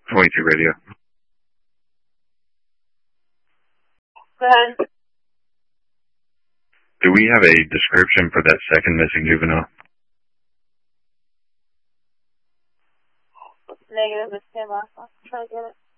22 radio. Go ahead. Do we have a description for that second missing juvenile? Negative, it's Tim. I'll try to get it.